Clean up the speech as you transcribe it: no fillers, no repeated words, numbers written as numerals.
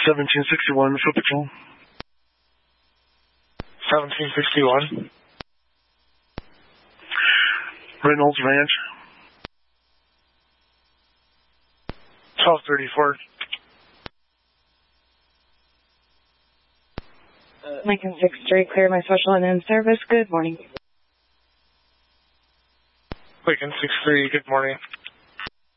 1761, Foot Patrol. 1761. Reynolds Ranch. 1234. Lincoln 63, clear my special and in service. Good morning. Lincoln 63, good morning.